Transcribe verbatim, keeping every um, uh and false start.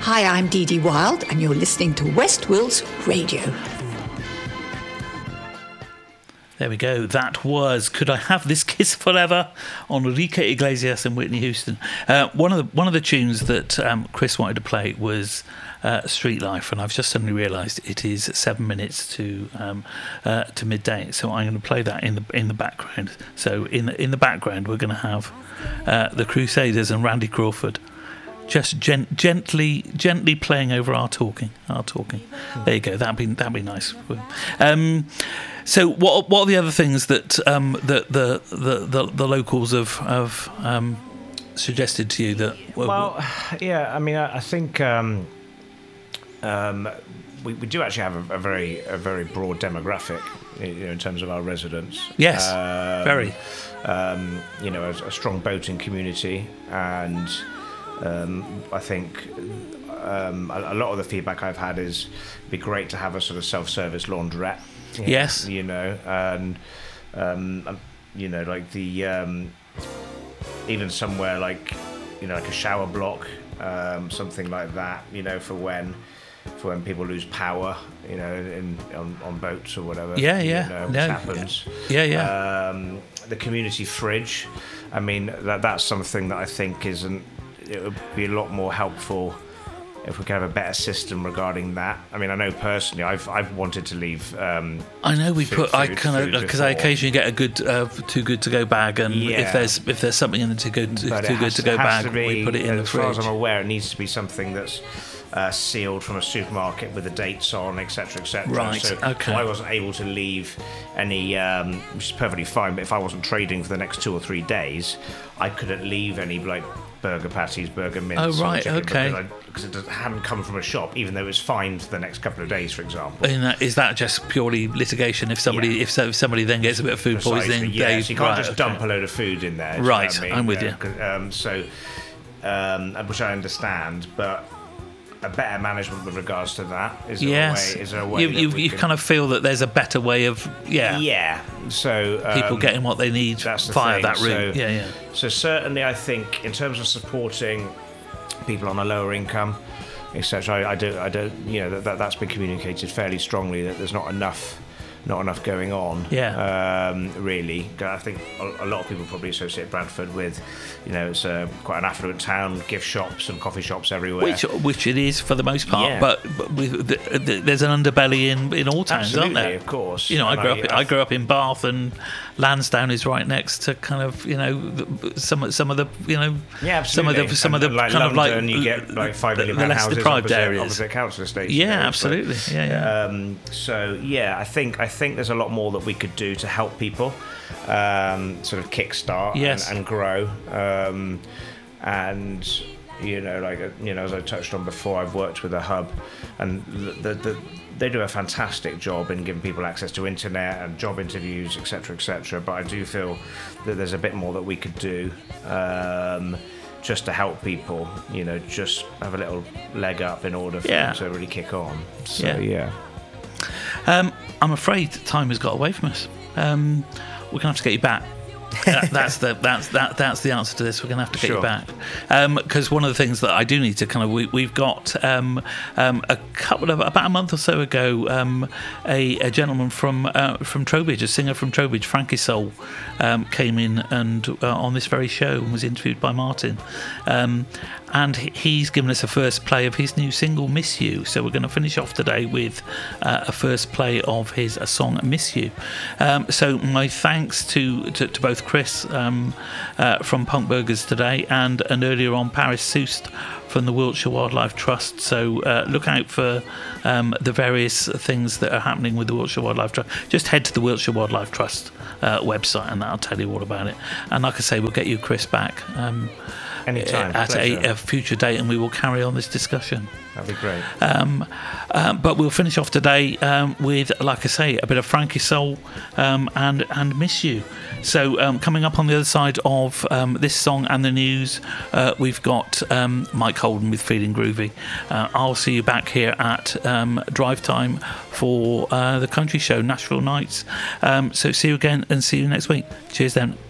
Hi, I'm Dee Dee Wild, and you're listening to West Wilts Radio. There we go. That was "Could I Have This Kiss Forever" on Enrique Iglesias and Whitney Houston. Uh, one of the one of the tunes that um, Chris wanted to play was uh, "Street Life," and I've just suddenly realised it is seven minutes to um, uh, to midday. So I'm going to play that in the in the background. So in the, in the background, we're going to have uh, the Crusaders and Randy Crawford just gent- gently gently playing over our talking. Our talking. There you go. That'd be that'd be nice. Um, So what what are the other things that um, that the, the, the, the locals have, have um, suggested to you that? Well, yeah, I mean, I, I think um, um, we, we do actually have a, a very a very broad demographic, you know, in terms of our residents. Yes, um, very. Um, you know, a, a strong boating community, and um, I think um, a, a lot of the feedback I've had is it'd be great to have a sort of self-service laundrette. Yeah, yes, you know, and um, you know, like the um, even somewhere like you know, like a shower block, um, something like that. You know, for when for when people lose power, you know, in on, on boats or whatever. Yeah, yeah, you know, no, which happens. Yeah, yeah. Um, the community fridge. I mean, that that's something that I think isn't. It would be a lot more helpful if we could have a better system regarding that. I mean, I know personally, I've I've wanted to leave. Um, I know we food, put. I food, kind of because I occasionally get a good uh, too good to go bag, and yeah. if there's if there's something in the too good too, too good to go to, bag, to be, we put it in the as fridge. As far as I'm aware, it needs to be something that's uh, sealed from a supermarket with the dates on, et cetera, et cetera. Right. So okay. I wasn't able to leave any, um, which is perfectly fine. But if I wasn't trading for the next two or three days, I couldn't leave any like burger patties, burger mince. Oh right, okay. Because, I, because it hadn't come from a shop, even though it was fine for the next couple of days, for example. And that, is that just purely litigation? If somebody, yeah. if, so, if somebody then gets a bit of food Precisely, poisoning, yeah. they So you can't right, just okay. dump a load of food in there. Right, You know what I mean? I'm with yeah, you. Um, so, um, which I understand, but a better management with regards to that. Is there yes. a way? Is there a way you that you, we you can... kind of feel that there's a better way of yeah yeah. So um, people getting what they need that's the via thing. that route. So, yeah, yeah. So certainly, I think in terms of supporting people on a lower income, et cetera, I, I do, I don't, you know, that, that that's been communicated fairly strongly that there's not enough. Not enough going on, yeah. Um, really. I think a, a lot of people probably associate Bradford with, you know, it's a, quite an affluent town, gift shops and coffee shops everywhere. Which, which it is for the most part, yeah. but, but with the, the, there's an underbelly in, in all towns, Absolutely, aren't there? Of course. You know, I and grew I, up. I grew up in Bath, and Lansdowne is right next to kind of, you know, some some of the, you know, yeah, some of the some and, of the like kind London, of like you get like five million the, the less houses deprived opposite, areas, opposite council estates. Yeah, you know, absolutely. So, yeah, yeah. Um, so yeah, I think I think there's a lot more that we could do to help people, um, sort of kickstart yes. and, and grow, um, and. You know, like you know, as I touched on before, I've worked with a hub, and the, the, the, they do a fantastic job in giving people access to internet and job interviews, et cetera, et cetera. But I do feel that there's a bit more that we could do, um, just to help people. You know, just have a little leg up in order for yeah. them to really kick on. So yeah. yeah. Um, I'm afraid time has got away from us. Um, we're gonna have to get you back. that, that's the that's that that's the answer to this. We're going to have to get sure. you back because um, one of the things that I do need to kind of we, we've got um, um, a couple of about a month or so ago um, a, a gentleman from uh, from Trowbridge, a singer from Trowbridge, Frankie Soul, um, came in and uh, on this very show and was interviewed by Martin, um, and he's given us a first play of his new single "Miss You." So we're going to finish off today with uh, a first play of his a song "Miss You." Um, so my thanks to to, to both Chris um, uh, from Punk Burgers today and, and earlier on Paris Soust from the Wiltshire Wildlife Trust. So uh, look out for um, the various things that are happening with the Wiltshire Wildlife Trust. Just head to the Wiltshire Wildlife Trust uh, website and that'll tell you all about it. And like I say, we'll get you Chris back um, Anytime, at a, a future date, and we will carry on this discussion. That'd be great. Um, um, but we'll finish off today um, with, like I say, a bit of Frankie Soul um, and and Miss You. So um, coming up on the other side of um, this song and the news, uh, we've got um, Mike Holden with Feeling Groovy. Uh, I'll see you back here at um, Drive Time for uh, the country show, Nashville Nights. Um, so see you again and see you next week. Cheers then.